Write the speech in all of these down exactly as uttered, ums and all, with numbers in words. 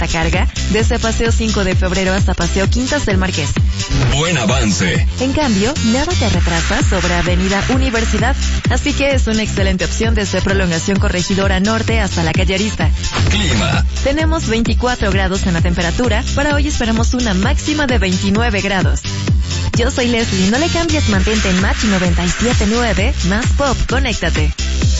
La carga, desde Paseo cinco de febrero hasta Paseo Quintas del Marqués. Buen avance. En cambio, nada te retrasa sobre Avenida Universidad, así que es una excelente opción desde Prolongación Corregidora Norte hasta la Calle Arista. Clima. Tenemos veinticuatro grados en la temperatura, para hoy esperamos una máxima de veintinueve grados. Yo soy Leslie, no le cambies, mantente en Match noventa y siete punto nueve, más pop, conéctate.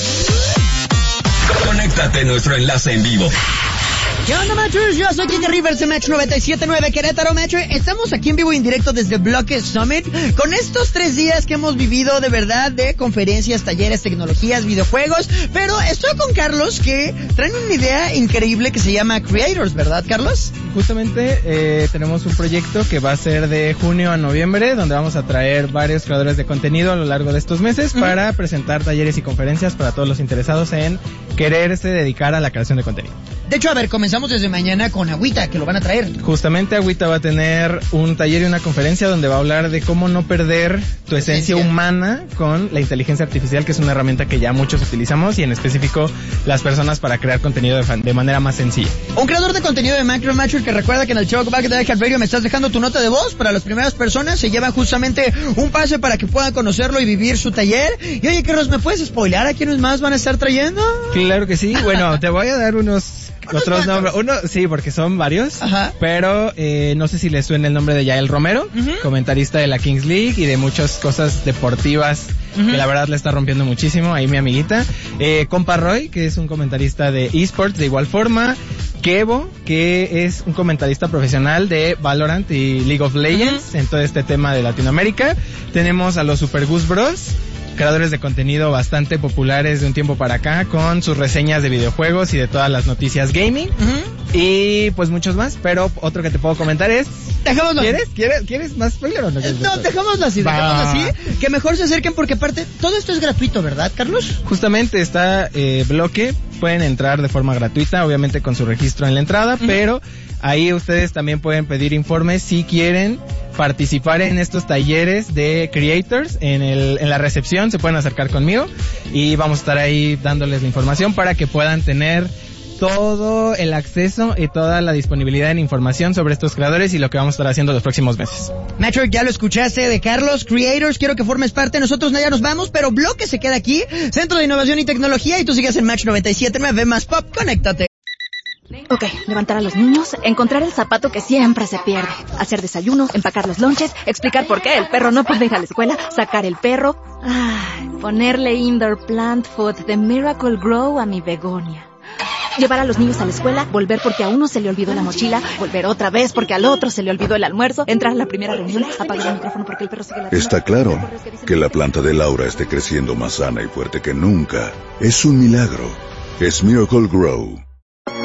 Conéctate a nuestro enlace en vivo. ¿Qué onda, Matchers? Yo soy Kike Rivers en Match noventa y siete punto nueve Querétaro, Match. Estamos aquí en vivo y en directo desde Bloque Summit con estos tres días que hemos vivido de verdad de conferencias, talleres, tecnologías, videojuegos. Pero estoy con Carlos, que traen una idea increíble que se llama Creators, ¿verdad, Carlos? Justamente eh, tenemos un proyecto que va a ser de junio a noviembre, donde vamos a traer varios creadores de contenido a lo largo de estos meses, uh-huh, para presentar talleres y conferencias para todos los interesados en quererse dedicar a la creación de contenido. De hecho, a ver, comenzamos desde mañana con Agüita, que lo van a traer. Justamente Agüita va a tener un taller y una conferencia donde va a hablar de cómo no perder tu esencia, esencia humana con la inteligencia artificial, que es una herramienta que ya muchos utilizamos, y en específico las personas para crear contenido de, fan, de manera más sencilla. Un creador de contenido de Macro Matcher que recuerda que en el show Back de Deja Radio me estás dejando tu nota de voz. Para las primeras personas se llevan justamente un pase para que puedan conocerlo y vivir su taller. Y oye, Carlos, ¿me puedes spoilear a quiénes más van a estar trayendo? Claro que sí. Bueno, te voy a dar unos... Otros nombres, uno, sí, porque son varios, ajá, pero eh, no sé si les suena el nombre de Yael Romero, uh-huh, comentarista de la Kings League y de muchas cosas deportivas, uh-huh, que la verdad le está rompiendo muchísimo, ahí mi amiguita. Eh, Compa Roy, que es un comentarista de eSports de igual forma. Kevo, que es un comentarista profesional de Valorant y League of Legends, uh-huh, en todo este tema de Latinoamérica. Tenemos a los Super Goose Bros, creadores de contenido bastante populares de un tiempo para acá, con sus reseñas de videojuegos y de todas las noticias gaming, uh-huh, y pues muchos más, pero otro que te puedo comentar es... Dejémoslo. ¿Quieres? ¿Quieres? ¿Quieres más spoiler o no? No, dejémoslo así, dejémoslo así, que mejor se acerquen porque aparte, todo esto es gratuito, ¿verdad, Carlos? Justamente está eh, Bloque, pueden entrar de forma gratuita, obviamente con su registro en la entrada, uh-huh, pero ahí ustedes también pueden pedir informes si quieren participar en estos talleres de creators. En el en la recepción se pueden acercar conmigo y vamos a estar ahí dándoles la información para que puedan tener todo el acceso y toda la disponibilidad en información sobre estos creadores y lo que vamos a estar haciendo los próximos meses. Metro, ya lo escuchaste de Carlos, Creators, quiero que formes parte. Nosotros ya nos vamos, pero Bloque se queda aquí, Centro de Innovación y Tecnología, y tú sigues en Match noventa y siete punto nueve más Pop, conéctate. Ok, levantar a los niños, encontrar el zapato que siempre se pierde, hacer desayuno, empacar los lonches, explicar por qué el perro no puede ir a la escuela, sacar el perro, ay, ponerle indoor plant food de Miracle Grow a mi begonia. Llevar a los niños a la escuela, volver porque a uno se le olvidó la mochila, volver otra vez porque al otro se le olvidó el almuerzo, entrar a la primera reunión, apagar el micrófono porque el perro sigue ladrando. Está claro que la planta de Laura esté creciendo más sana y fuerte que nunca. Es un milagro. Es Miracle Grow.